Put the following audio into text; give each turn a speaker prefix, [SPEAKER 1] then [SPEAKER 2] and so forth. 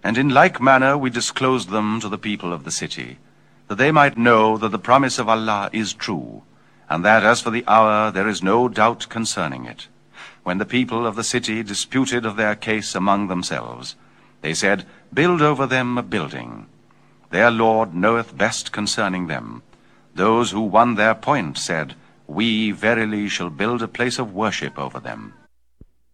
[SPEAKER 1] And in like manner we disclosed them to the people of the city, that they might know that the promise of Allah is true, and that as for the hour there is no doubt concerning it. When the people of the city disputed of their case among themselves, they said, Build over them a building. Their Lord knoweth best concerning them. Those who won their point said, We verily shall build a place of worship over them.